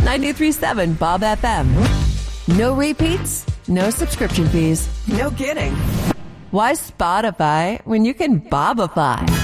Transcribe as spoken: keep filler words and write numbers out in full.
ninety-three point seven Bob F M. No repeats, no subscription fees. No kidding. Why Spotify when you can Bobify?